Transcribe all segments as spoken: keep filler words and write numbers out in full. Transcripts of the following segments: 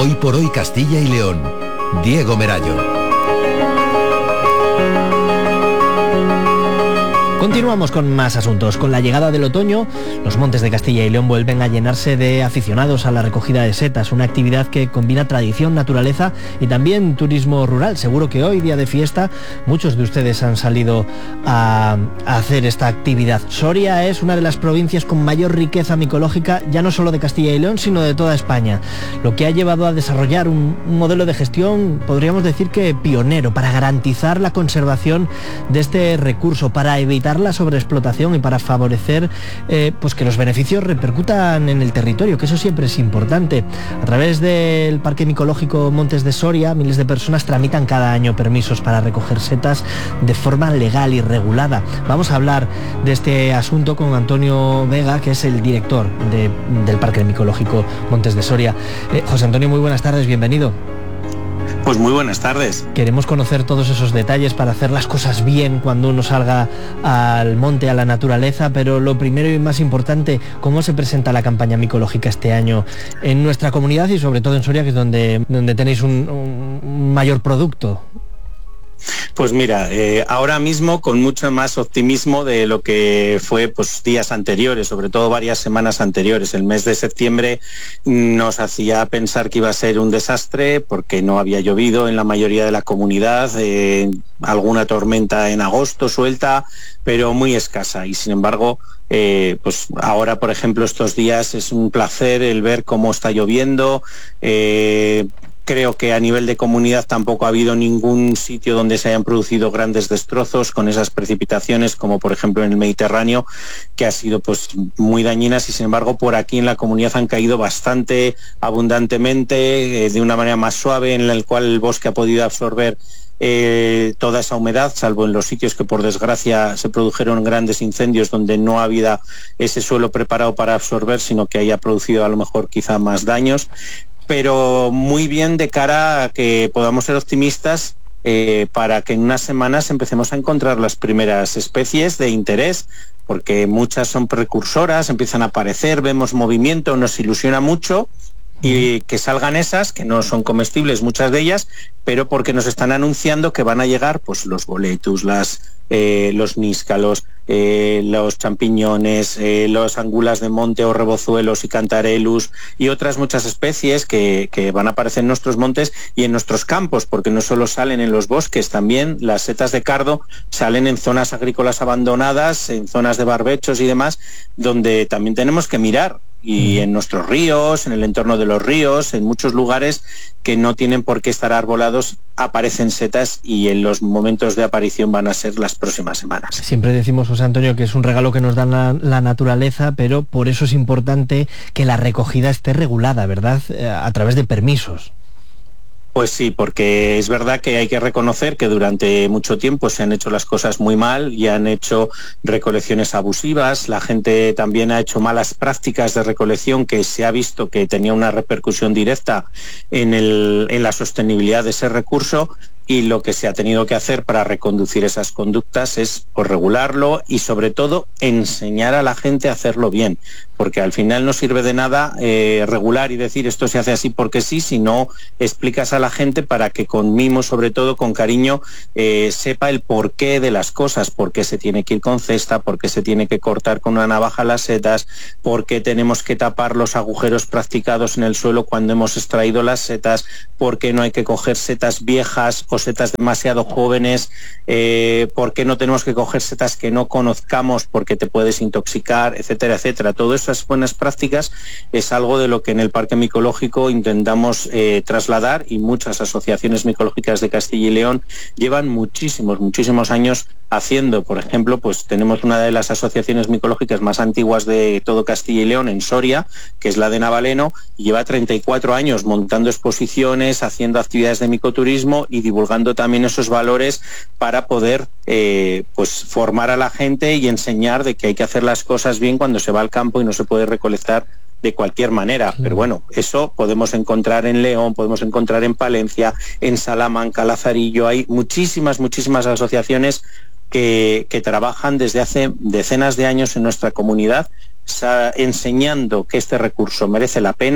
Hoy por hoy Castilla y León. Diego Merayo. Continuamos con más asuntos. Con la llegada del otoño, los montes de Castilla y León vuelven a llenarse de aficionados a la recogida de setas, una actividad que combina tradición, naturaleza y también turismo rural. Seguro que hoy, día de fiesta, muchos de ustedes han salido a, a hacer esta actividad. Soria es una de las provincias con mayor riqueza micológica, ya no solo de Castilla y León, sino de toda España, lo que ha llevado a desarrollar un, un modelo de gestión, podríamos decir que pionero, para garantizar la conservación de este recurso, para evitar la sobreexplotación y para favorecer eh, pues que los beneficios repercutan en el territorio, que eso siempre es importante. A través del Parque Micológico Montes de Soria, miles de personas tramitan cada año permisos para recoger setas de forma legal y regulada. Vamos a hablar de este asunto con Antonio Vega, que es el director de, del Parque Micológico Montes de Soria. Eh, José Antonio, muy buenas tardes, bienvenido. Pues muy buenas tardes. Queremos conocer todos esos detalles para hacer las cosas bien cuando uno salga al monte, a la naturaleza, pero lo primero y más importante, ¿cómo se presenta la campaña micológica este año en nuestra comunidad y sobre todo en Soria, que es donde, donde tenéis un, un mayor producto? Pues mira, eh, ahora mismo con mucho más optimismo de lo que fue pues días anteriores, sobre todo varias semanas anteriores. El mes de septiembre nos hacía pensar que iba a ser un desastre porque no había llovido en la mayoría de la comunidad, eh, alguna tormenta en agosto suelta, pero muy escasa, y sin embargo Eh, pues ahora, por ejemplo, estos días es un placer el ver cómo está lloviendo. eh, Creo que a nivel de comunidad tampoco ha habido ningún sitio donde se hayan producido grandes destrozos con esas precipitaciones, como por ejemplo en el Mediterráneo, que ha sido pues muy dañinas, y sin embargo por aquí en la comunidad han caído bastante abundantemente, eh, de una manera más suave, en la cual el bosque ha podido absorber Eh, toda esa humedad, salvo en los sitios que por desgracia se produjeron grandes incendios donde no había ese suelo preparado para absorber, sino que haya producido a lo mejor quizá más daños, pero muy bien de cara a que podamos ser optimistas eh, para que en unas semanas empecemos a encontrar las primeras especies de interés, porque muchas son precursoras, empiezan a aparecer, vemos movimiento, nos ilusiona mucho. Y que salgan esas, que no son comestibles muchas de ellas, pero porque nos están anunciando que van a llegar pues los boletus, las, eh, los níscalos, eh, los champiñones, eh, los angulas de monte o rebozuelos y cantarellus y otras muchas especies que, que van a aparecer en nuestros montes y en nuestros campos, porque no solo salen en los bosques, también las setas de cardo salen en zonas agrícolas abandonadas, en zonas de barbechos y demás, donde también tenemos que mirar. Y en nuestros ríos, en el entorno de los ríos, en muchos lugares que no tienen por qué estar arbolados, aparecen setas, y en los momentos de aparición van a ser las próximas semanas. Siempre decimos, José Antonio, que es un regalo que nos da la, la naturaleza, pero por eso es importante que la recogida esté regulada, ¿verdad? A través de permisos. Pues sí, porque es verdad que hay que reconocer que durante mucho tiempo se han hecho las cosas muy mal y han hecho recolecciones abusivas. La gente también ha hecho malas prácticas de recolección que se ha visto que tenía una repercusión directa en, el, en la sostenibilidad de ese recurso. Y lo que se ha tenido que hacer para reconducir esas conductas es pues, regularlo y sobre todo enseñar a la gente a hacerlo bien, porque al final no sirve de nada eh, regular y decir esto se hace así porque sí, si no explicas a la gente para que con mimo, sobre todo con cariño, eh, sepa el porqué de las cosas, por qué se tiene que ir con cesta, por qué se tiene que cortar con una navaja las setas, por qué tenemos que tapar los agujeros practicados en el suelo cuando hemos extraído las setas, por qué no hay que coger setas viejas o setas demasiado jóvenes, eh, por qué no tenemos que coger setas que no conozcamos porque te puedes intoxicar, etcétera, etcétera. Todas esas buenas prácticas es algo de lo que en el Parque Micológico intentamos eh, trasladar, y muchas asociaciones micológicas de Castilla y León llevan muchísimos, muchísimos años haciendo. Por ejemplo, pues tenemos una de las asociaciones micológicas más antiguas de todo Castilla y León en Soria, que es la de Navaleno, y lleva treinta y cuatro años montando exposiciones, haciendo actividades de micoturismo y divulgando también esos valores para poder eh, pues formar a la gente y enseñar de que hay que hacer las cosas bien cuando se va al campo y no se puede recolectar de cualquier manera. Pero bueno, eso podemos encontrar en León, podemos encontrar en Palencia, en Salamanca, Lazarillo. Hay muchísimas, muchísimas asociaciones que, que trabajan desde hace decenas de años en nuestra comunidad, enseñando que este recurso merece la pena,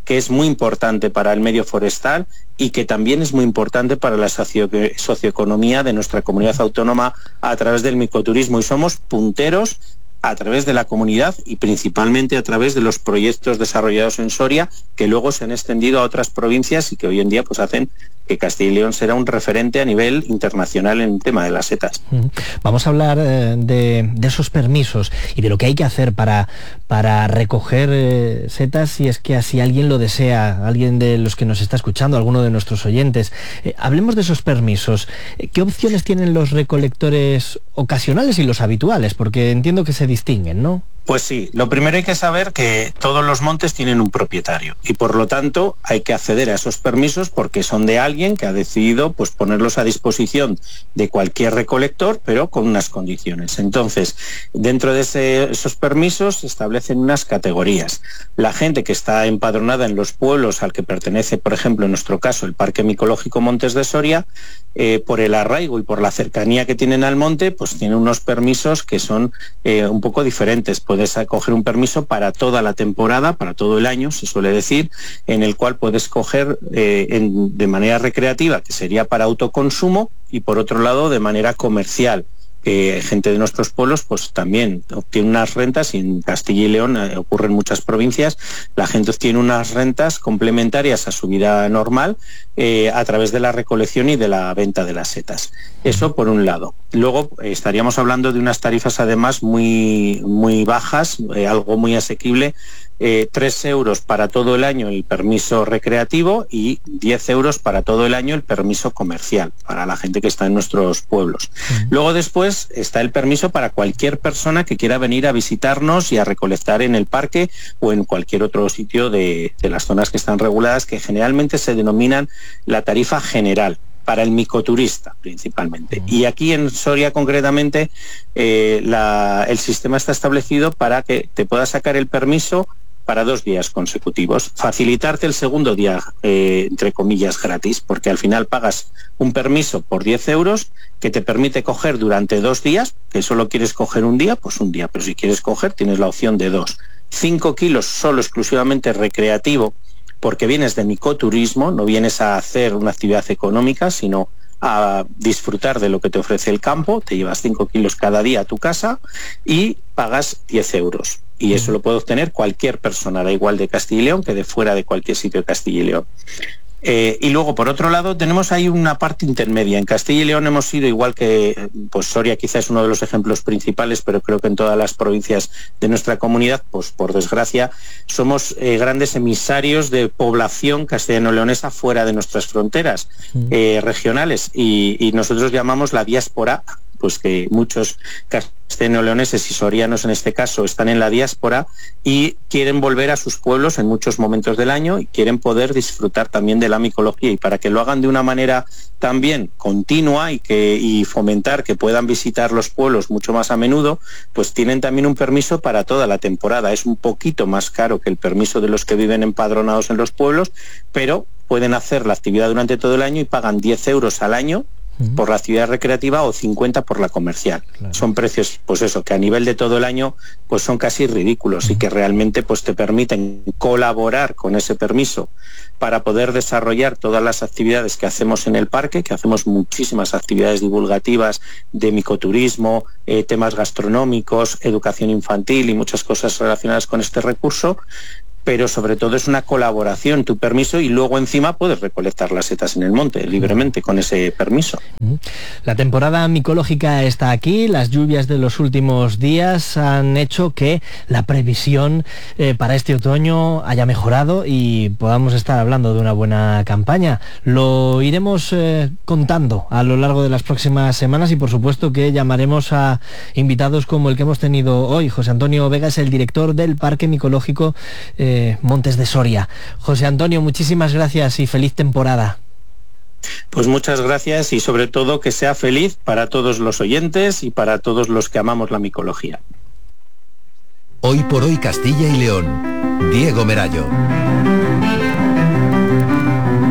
que es muy importante para el medio forestal y que también es muy importante para la socio socioeconomía de nuestra comunidad autónoma a través del micoturismo, y somos punteros a través de la comunidad y principalmente a través de los proyectos desarrollados en Soria, que luego se han extendido a otras provincias y que hoy en día pues hacen que Castilla y León será un referente a nivel internacional en el tema de las setas. Vamos a hablar eh, de, de esos permisos y de lo que hay que hacer para, para recoger eh, setas, si es que así alguien lo desea, alguien de los que nos está escuchando, alguno de nuestros oyentes. Eh, hablemos de esos permisos. ¿Qué opciones tienen los recolectores ocasionales y los habituales? Porque entiendo que se distinguen, ¿no? Pues sí, lo primero hay que saber que todos los montes tienen un propietario y por lo tanto hay que acceder a esos permisos porque son de alguien que ha decidido pues ponerlos a disposición de cualquier recolector, pero con unas condiciones. Entonces, dentro de ese, esos permisos se establecen unas categorías. La gente que está empadronada en los pueblos al que pertenece, por ejemplo, en nuestro caso, el Parque Micológico Montes de Soria, eh, por el arraigo y por la cercanía que tienen al monte, pues tienen unos permisos que son eh, un poco diferentes. Puedes coger un permiso para toda la temporada, para todo el año, se suele decir, en el cual puedes coger eh, en, de manera recreativa, que sería para autoconsumo, y por otro lado de manera comercial. Eh, gente de nuestros pueblos pues también obtiene unas rentas, y en Castilla y León eh, ocurre en muchas provincias, la gente obtiene unas rentas complementarias a su vida normal eh, a través de la recolección y de la venta de las setas. Eso por un lado. Luego eh, estaríamos hablando de unas tarifas además muy, muy bajas, eh, algo muy asequible. Eh, tres euros para todo el año el permiso recreativo y diez euros para todo el año el permiso comercial para la gente que está en nuestros pueblos. Uh-huh. Luego después está el permiso para cualquier persona que quiera venir a visitarnos y a recolectar en el parque o en cualquier otro sitio de, de las zonas que están reguladas, que generalmente se denominan la tarifa general, para el micoturista principalmente. Y aquí en Soria concretamente eh, la, el sistema está establecido para que te puedas sacar el permiso para dos días consecutivos, facilitarte el segundo día, eh, entre comillas, gratis, porque al final pagas un permiso por diez euros que te permite coger durante dos días, que solo quieres coger un día, pues un día, pero si quieres coger tienes la opción de dos. Cinco kilos solo exclusivamente recreativo, porque vienes de micoturismo, no vienes a hacer una actividad económica, sino a disfrutar de lo que te ofrece el campo. Te llevas cinco kilos cada día a tu casa y pagas diez euros. Y eso lo puede obtener cualquier persona, da igual de Castilla y León que de fuera de cualquier sitio de Castilla y León. Eh, y luego, por otro lado, tenemos ahí una parte intermedia. En Castilla y León hemos sido, igual que pues Soria quizás es uno de los ejemplos principales, pero creo que en todas las provincias de nuestra comunidad, pues por desgracia, somos eh, grandes emisarios de población castellano-leonesa fuera de nuestras fronteras eh, regionales. Y, y nosotros llamamos la diáspora, pues que muchos castellano-leoneses y sorianos en este caso están en la diáspora y quieren volver a sus pueblos en muchos momentos del año y quieren poder disfrutar también de la micología, y para que lo hagan de una manera también continua y que y fomentar que puedan visitar los pueblos mucho más a menudo, pues tienen también un permiso para toda la temporada. Es un poquito más caro que el permiso de los que viven empadronados en los pueblos, pero pueden hacer la actividad durante todo el año y pagan diez euros al año por la actividad recreativa o cincuenta por la comercial. Claro. Son precios, pues eso, que a nivel de todo el año pues son casi ridículos uh-huh. y que realmente pues te permiten colaborar con ese permiso para poder desarrollar todas las actividades que hacemos en el parque, que hacemos muchísimas actividades divulgativas de micoturismo, eh, temas gastronómicos, educación infantil y muchas cosas relacionadas con este recurso. Pero sobre todo es una colaboración, tu permiso, y luego encima puedes recolectar las setas en el monte libremente con ese permiso. La temporada micológica está aquí, las lluvias de los últimos días han hecho que la previsión eh, para este otoño haya mejorado y podamos estar hablando de una buena campaña. Lo iremos eh, contando a lo largo de las próximas semanas y por supuesto que llamaremos a invitados como el que hemos tenido hoy. José Antonio Vega es el director del Parque Micológico eh, Montes de Soria. José Antonio, muchísimas gracias y feliz temporada. Pues muchas gracias y sobre todo que sea feliz para todos los oyentes y para todos los que amamos la micología. Hoy por hoy Castilla y León. Diego Merallo.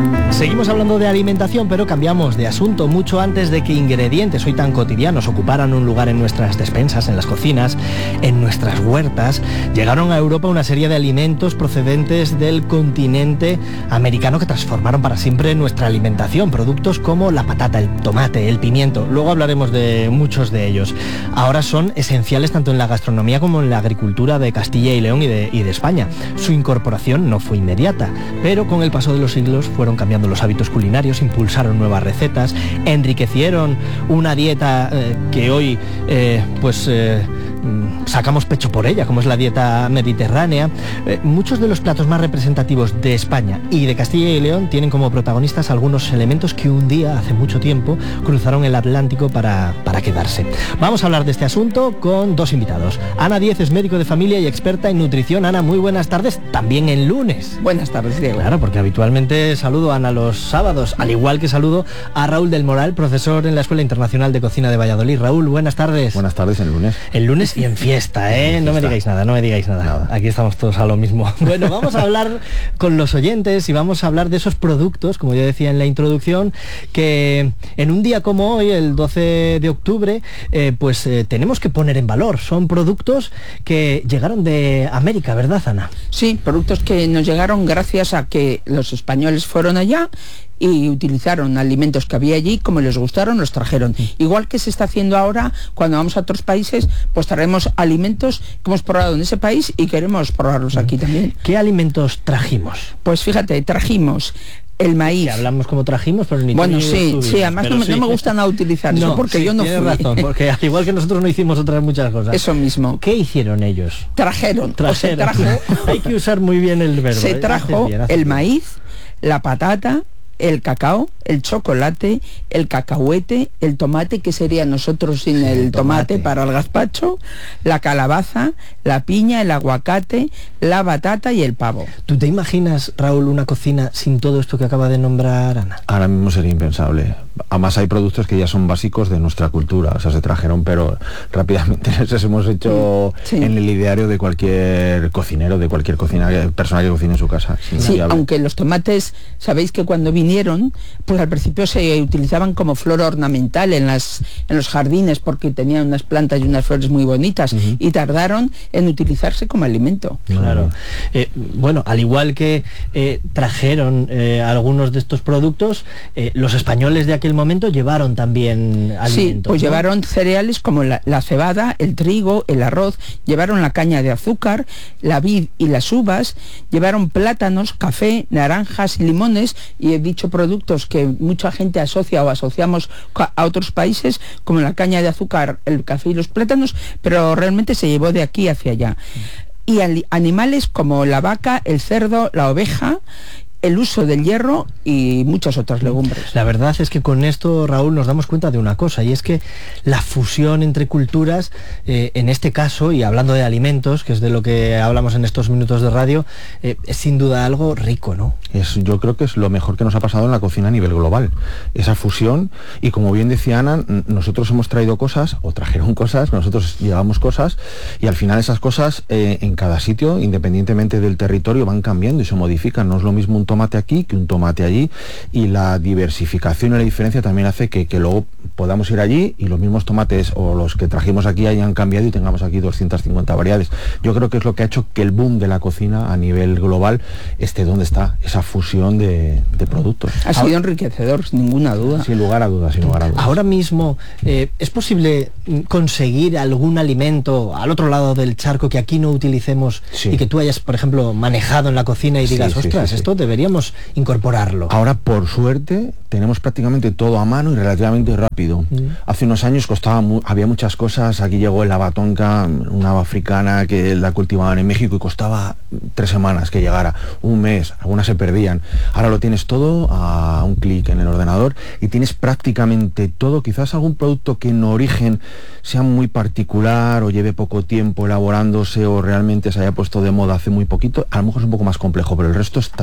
Seguimos hablando de alimentación, pero cambiamos de asunto. Mucho antes de que ingredientes hoy tan cotidianos ocuparan un lugar en nuestras despensas, en las cocinas, en nuestras huertas, llegaron a Europa una serie de alimentos procedentes del continente americano que transformaron para siempre nuestra alimentación. Productos como la patata, el tomate, el pimiento. Luego hablaremos de muchos de ellos. Ahora son esenciales tanto en la gastronomía como en la agricultura de Castilla y León y de, y de España. Su incorporación no fue inmediata, pero con el paso de los siglos fueron cambiando los hábitos culinarios, impulsaron nuevas recetas, enriquecieron una dieta eh, que hoy eh, pues eh, sacamos pecho por ella, como es la dieta mediterránea. Eh, muchos de los platos más representativos de España y de Castilla y León tienen como protagonistas algunos elementos que un día, hace mucho tiempo, cruzaron el Atlántico para, para quedarse. Vamos a hablar de este asunto con dos invitados. Ana Díez es médico de familia y experta en nutrición. Ana, muy buenas tardes, también en lunes. Buenas tardes, Diego. Claro, porque habitualmente saludo a Ana los sábados, al igual que saludo a Raúl del Moral, profesor en la Escuela Internacional de Cocina de Valladolid. Raúl, buenas tardes. Buenas tardes, en lunes. El lunes y en fiesta, ¿eh? No me digáis nada, no me digáis nada. nada. Aquí estamos todos a lo mismo. Bueno, vamos a hablar con los oyentes y vamos a hablar de esos productos, como yo decía en la introducción, que en un día como hoy, el doce de octubre, eh, pues eh, tenemos que poner en valor. Son productos que llegaron de América, ¿verdad, Ana? Sí, productos que nos llegaron gracias a que los españoles fueron allá y utilizaron alimentos que había allí, como les gustaron, los trajeron. Igual que se está haciendo ahora, cuando vamos a otros países, pues traemos alimentos que hemos probado en ese país y queremos probarlos aquí también. ¿Qué alimentos trajimos? Pues fíjate, trajimos el maíz. Que hablamos como trajimos, pero ni Bueno, ni sí, subimos, sí, además no, sí. no me gusta nada utilizar eso, no, porque sí, yo no fui. Razón, porque al igual que nosotros no hicimos otras muchas cosas. Eso mismo. ¿Qué hicieron ellos? Trajeron, Trajeron. O se trajo. Hay que usar muy bien el verbo. Se trajo bien, el maíz, la patata, el cacao, el chocolate, el cacahuete, el tomate, que sería nosotros sin sí, el tomate, tomate para el gazpacho, la calabaza, la piña, el aguacate, la batata y el pavo. ¿Tú te imaginas, Raúl, una cocina sin todo esto que acaba de nombrar Ana? Ahora mismo sería impensable. Además hay productos que ya son básicos de nuestra cultura, o sea, se trajeron, pero rápidamente les hemos hecho sí. en el ideario de cualquier cocinero, de cualquier cocina, persona que cocine en su casa. Sí, aunque los tomates, sabéis que cuando vinieron, pues al principio se utilizaban como flor ornamental en las en los jardines porque tenían unas plantas y unas flores muy bonitas, uh-huh. y tardaron en utilizarse como alimento. Claro. Eh, bueno, al igual que eh, trajeron eh, algunos de estos productos, eh, los españoles de aquel momento llevaron también alimentos. Sí, pues ¿no? llevaron cereales como la, la cebada, el trigo, el arroz, llevaron la caña de azúcar, la vid y las uvas, llevaron plátanos, café, naranjas y limones, y he dicho productos que mucha gente asocia o asociamos a otros países, como la caña de azúcar, el café y los plátanos, pero realmente se llevó de aquí hacia allá. Y animales como la vaca, el cerdo, la oveja, el uso del hierro y muchas otras legumbres. La verdad es que con esto, Raúl, nos damos cuenta de una cosa, y es que la fusión entre culturas, eh, en este caso, y hablando de alimentos, que es de lo que hablamos en estos minutos de radio, eh, es sin duda algo rico, ¿no? Es, yo creo que es lo mejor que nos ha pasado en la cocina a nivel global, esa fusión, y como bien decía Ana, nosotros hemos traído cosas, o trajeron cosas, nosotros llevamos cosas, y al final esas cosas eh, en cada sitio, independientemente del territorio, van cambiando y se modifican. No es lo mismo un tomate aquí que un tomate allí, y la diversificación y la diferencia también hace que, que luego podamos ir allí y los mismos tomates o los que trajimos aquí hayan cambiado y tengamos aquí doscientas cincuenta variedades. Yo creo que es lo que ha hecho que el boom de la cocina a nivel global esté donde está, esa fusión de, de productos. Ha sido enriquecedor, sin ninguna duda. Sin lugar a dudas, sin lugar a dudas. Ahora mismo, eh, ¿es posible conseguir algún alimento al otro lado del charco que aquí no utilicemos, sí. y que tú hayas, por ejemplo, manejado en la cocina y digas, sí, sí, ostras, sí, sí. esto deberíamos incorporarlo? Ahora, por suerte, tenemos prácticamente todo a mano y relativamente rápido. Mm. Hace unos años costaba mu había muchas cosas. Aquí llegó el haba tonka, una haba africana que la cultivaban en México, y costaba tres semanas que llegara, un mes, algunas se perdían. Ahora lo tienes todo a un clic en el ordenador y tienes prácticamente todo. Quizás algún producto que en origen sea muy particular o lleve poco tiempo elaborándose o realmente se haya puesto de moda hace muy poquito, a lo mejor es un poco más complejo, pero el resto está todo a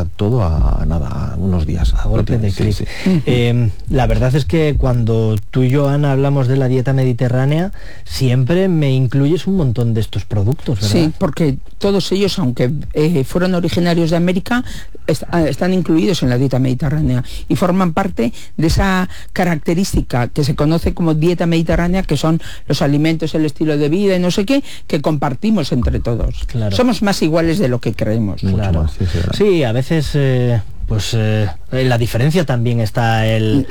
a nada, a unos días. A golpe de clic. Sí, sí. eh, la verdad es que cuando tú y yo, Ana, hablamos de la dieta mediterránea, siempre me incluyes un montón de estos productos, ¿verdad? Sí, porque todos ellos, aunque eh, fueron originarios de América, est están incluidos en la dieta mediterránea y forman parte de esa característica que se conoce como dieta mediterránea, que son los alimentos, el estilo de vida y no sé qué, que compartimos entre todos. Claro. Somos más iguales de lo que creemos. Mucho claro. más, sí, sí, claro. Sí, a veces... Eh... Pues eh, en la diferencia también está el,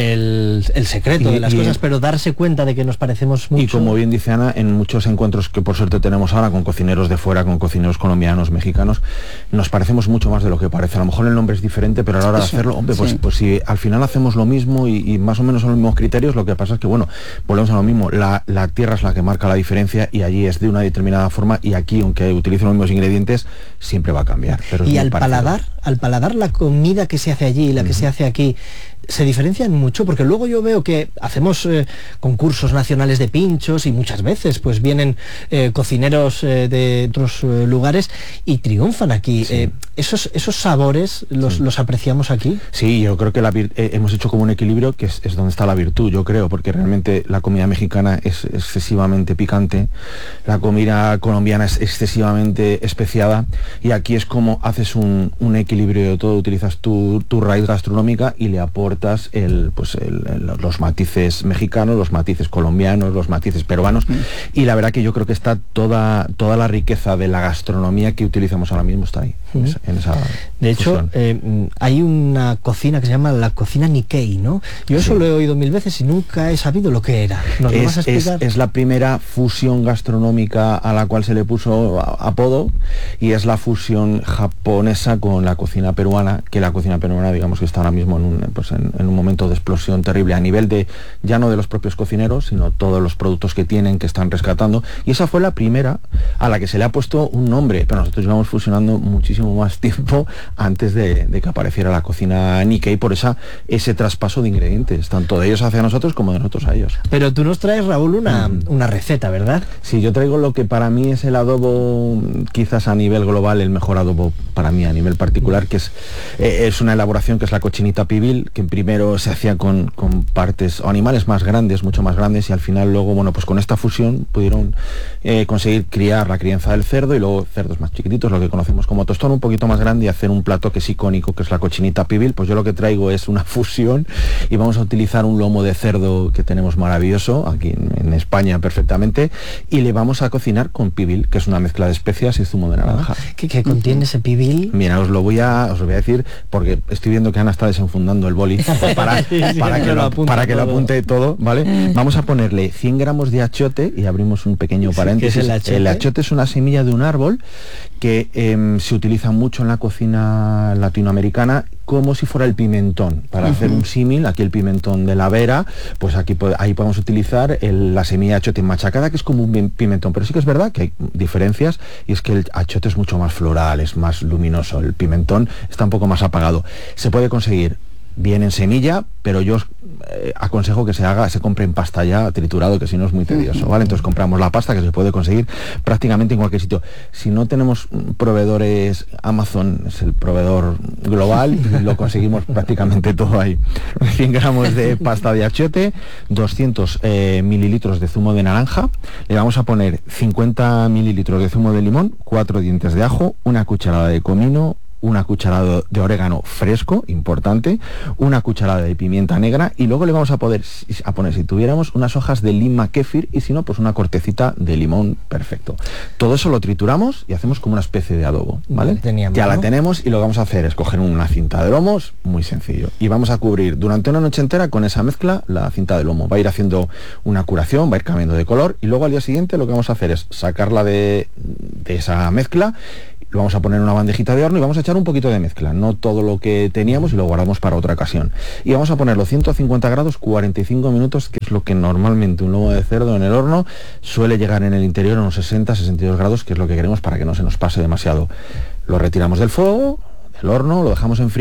el, el secreto y, de las y, cosas, pero darse cuenta de que nos parecemos mucho. Y como bien dice Ana, en muchos encuentros que por suerte tenemos ahora con cocineros de fuera, con cocineros colombianos, mexicanos, nos parecemos mucho más de lo que parece. A lo mejor el nombre es diferente, pero a la hora Eso, de hacerlo, hombre, pues, sí. pues si al final hacemos lo mismo y, y más o menos son los mismos criterios, lo que pasa es que, bueno, volvemos a lo mismo. La, la tierra es la que marca la diferencia y allí es de una determinada forma y aquí, aunque utilicen los mismos ingredientes, siempre va a cambiar. Pero y al paladar, al paladar la comida que se hace allí y la que uh-huh. se hace aquí se diferencian mucho, porque luego yo veo que hacemos eh, concursos nacionales de pinchos y muchas veces pues vienen eh, cocineros eh, de otros eh, lugares y triunfan aquí. Sí. Eh, esos, esos sabores los, sí. los apreciamos aquí. Sí, yo creo que la, eh, hemos hecho como un equilibrio que es, es donde está la virtud, yo creo, porque realmente la comida mexicana es excesivamente picante, la comida colombiana es excesivamente especiada y aquí es como haces un, un equilibrio de todo, utilizas tu, tu raíz gastronómica y le aportas el, pues el, el, los matices mexicanos, los matices colombianos, los matices peruanos mm. y la verdad que yo creo que está toda, toda la riqueza de la gastronomía que utilizamos ahora mismo está ahí. Mm. En esa, en esa de hecho, eh, hay una cocina que se llama la cocina Nikkei, ¿no? Yo eso sí. lo he oído mil veces y nunca he sabido lo que era. ¿Nos es, lo vas a explicar? Es, es la primera fusión gastronómica a la cual se le puso apodo y es la fusión japonesa con la cocina peruana, que la cocina peruana digamos que está ahora mismo en un, pues en, en un momento de explosión terrible a nivel de, ya no de los propios cocineros, sino todos los productos que tienen, que están rescatando, y esa fue la primera a la que se le ha puesto un nombre, pero nosotros llevamos fusionando muchísimo más tiempo antes de, de que apareciera la cocina Nikkei, por esa, ese traspaso de ingredientes, tanto de ellos hacia nosotros como de nosotros a ellos. Pero tú nos traes, Raúl, una, mm. una receta, ¿verdad? Sí, yo traigo lo que para mí es el adobo, quizás a nivel global, el mejor adobo para mí a nivel particular, que es, eh, es una elaboración que es la cochinita pibil, que primero se hacía con, con partes o animales más grandes, mucho más grandes, y al final luego, bueno, pues con esta fusión pudieron eh, conseguir criar la crianza del cerdo y luego cerdos más chiquititos, lo que conocemos como tostón, un poquito más grande, y hacer un plato que es icónico, que es la cochinita pibil. Pues yo lo que traigo es una fusión y vamos a utilizar un lomo de cerdo que tenemos maravilloso aquí en, en España perfectamente, y le vamos a cocinar con pibil, que es una mezcla de especias y zumo de naranja. ¿Qué, qué contiene ese pibil? Mira, os lo voy a os lo voy a decir porque estoy viendo que Ana está desenfundando el boli para, sí, sí, para que, lo, lo para que lo apunte todo, ¿vale? Vamos a ponerle cien gramos de achiote y abrimos un pequeño paréntesis. ¿Qué es el achiote? El achiote es una semilla de un árbol que eh, se utiliza mucho en la cocina latinoamericana como si fuera el pimentón. Para uh-huh. hacer un símil, aquí el pimentón de la Vera, pues aquí ahí podemos utilizar el, la semilla de achiote machacada, que es como un pimentón, pero sí que es verdad que hay diferencias, y es que el achiote es mucho más floral, es más luminoso, el pimentón está un poco más apagado. Se puede conseguir bien en semilla, pero yo os eh, aconsejo que se haga, se compre en pasta ya triturado, que si no es muy tedioso, ¿vale? Entonces compramos la pasta, que se puede conseguir prácticamente en cualquier sitio. Si no tenemos proveedores, Amazon es el proveedor global y lo conseguimos prácticamente todo ahí. cien gramos de pasta de achiote, doscientos eh, mililitros de zumo de naranja, le vamos a poner cincuenta mililitros de zumo de limón, cuatro dientes de ajo, una cucharada de comino, una cucharada de orégano fresco, importante, una cucharada de pimienta negra, y luego le vamos a poder a poner, si tuviéramos, unas hojas de lima kéfir, y si no, pues una cortecita de limón, perfecto. Todo eso lo trituramos y hacemos como una especie de adobo, ¿vale? Teníamos, ya la ¿no? tenemos, y lo que vamos a hacer es coger una cinta de lomos, muy sencillo, y vamos a cubrir durante una noche entera con esa mezcla la cinta de lomo. Va a ir haciendo una curación, va a ir cambiando de color, y luego al día siguiente lo que vamos a hacer es sacarla de, de esa mezcla, lo vamos a poner en una bandejita de horno y vamos a echar un poquito de mezcla, no todo lo que teníamos, y lo guardamos para otra ocasión. Y vamos a ponerlo ciento cincuenta grados, cuarenta y cinco minutos, que es lo que normalmente un lomo de cerdo en el horno suele llegar en el interior a unos sesenta, sesenta y dos grados, que es lo que queremos para que no se nos pase demasiado. Lo retiramos del fuego, del horno, lo dejamos enfriar,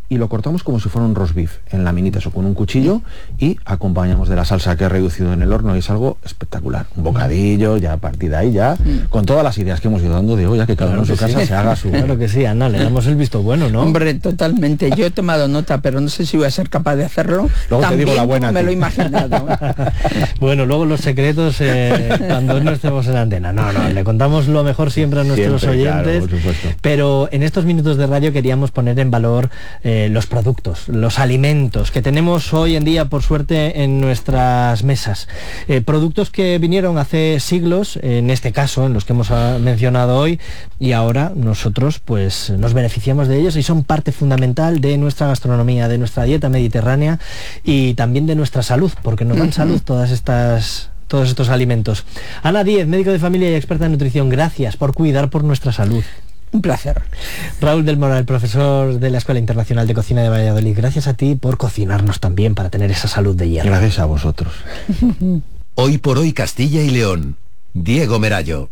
y lo cortamos como si fuera un roast beef en laminitas o con un cuchillo y acompañamos de la salsa que he reducido en el horno y es algo espectacular. Un bocadillo, ya a partir de ahí ya, mm. con todas las ideas que hemos ido dando de hoy, ya que cada claro uno en su casa sí. se haga su... Claro que sí, Ana, le damos el visto bueno, ¿no? Hombre, totalmente. Yo he tomado nota, pero no sé si voy a ser capaz de hacerlo. Luego También te digo la buena. me lo he imaginado. Bueno, luego los secretos eh, cuando no estemos en antena. No, no, le contamos lo mejor siempre a nuestros Siempre, oyentes. claro, por supuesto. Pero en estos minutos de radio queríamos poner en valor eh, los productos, los alimentos que tenemos hoy en día, por suerte, en nuestras mesas. Eh, productos que vinieron hace siglos, en este caso, en los que hemos mencionado hoy, y ahora nosotros pues nos beneficiamos de ellos y son parte fundamental de nuestra gastronomía, de nuestra dieta mediterránea y también de nuestra salud, porque nos dan salud todas estas... todos estos alimentos. Ana Díez, médico de familia y experta en nutrición, gracias por cuidar por nuestra salud. Un placer. Raúl del Moral, profesor de la Escuela Internacional de Cocina de Valladolid, gracias a ti por cocinarnos también para tener esa salud de hierro. Gracias a vosotros. Hoy por hoy Castilla y León. Diego Merallo.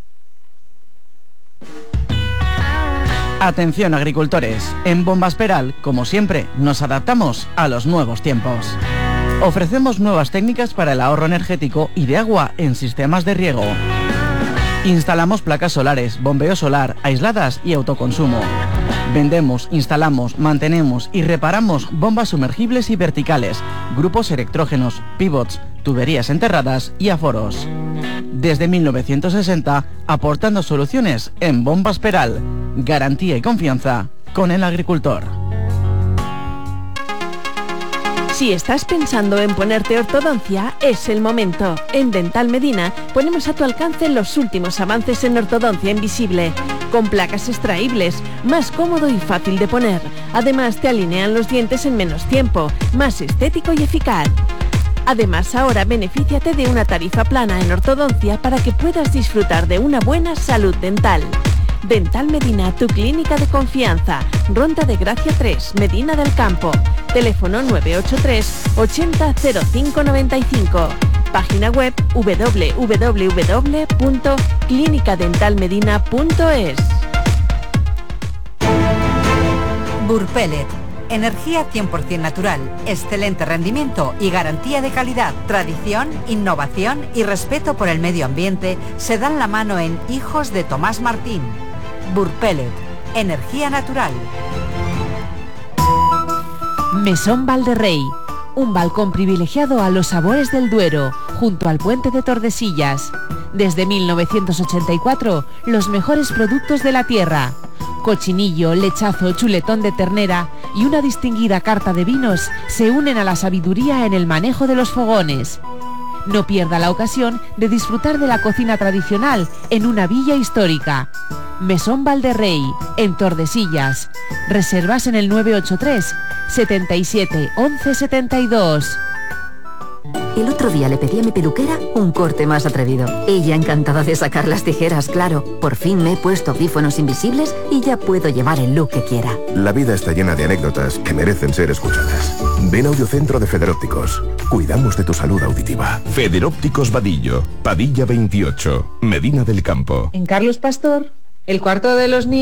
Atención agricultores, en Bombas Peral, como siempre, nos adaptamos a los nuevos tiempos. Ofrecemos nuevas técnicas para el ahorro energético y de agua en sistemas de riego. Instalamos placas solares, bombeo solar, aisladas y autoconsumo. Vendemos, instalamos, mantenemos y reparamos bombas sumergibles y verticales, grupos electrógenos, pivots, tuberías enterradas y aforos. Desde mil novecientos sesenta, aportando soluciones en Bombas Peral. Garantía y confianza con el agricultor. Si estás pensando en ponerte ortodoncia, es el momento. En Dental Medina ponemos a tu alcance los últimos avances en ortodoncia invisible, con placas extraíbles, más cómodo y fácil de poner. Además, te alinean los dientes en menos tiempo, más estético y eficaz. Además, ahora benefíciate de una tarifa plana en ortodoncia para que puedas disfrutar de una buena salud dental. Dental Medina, tu clínica de confianza. Ronda de Gracia tres, Medina del Campo. Teléfono nueve ocho tres, ochenta, cero cinco noventa y cinco. Página web w w w punto clínica dental medina punto es. Burpelet. Energía cien por ciento natural, excelente rendimiento y garantía de calidad. Tradición, innovación y respeto por el medio ambiente se dan la mano en Hijos de Tomás Martín. Burpelet. Energía natural. Mesón Valderrey. Un balcón privilegiado a los sabores del Duero, junto al puente de Tordesillas. Desde mil novecientos ochenta y cuatro, los mejores productos de la tierra. Cochinillo, lechazo, chuletón de ternera y una distinguida carta de vinos se unen a la sabiduría en el manejo de los fogones. No pierda la ocasión de disfrutar de la cocina tradicional en una villa histórica. Mesón Valderrey, en Tordesillas. Reservas en el nueve ocho tres, setenta y siete, once setenta y dos. El otro día le pedí a mi peluquera un corte más atrevido. Ella encantada de sacar las tijeras, claro. Por fin me he puesto audífonos invisibles y ya puedo llevar el look que quiera. La vida está llena de anécdotas que merecen ser escuchadas. Ven a Audiocentro de Federópticos. Cuidamos de tu salud auditiva. Federópticos Vadillo, Padilla veintiocho, Medina del Campo. En Carlos Pastor, el cuarto de los niños.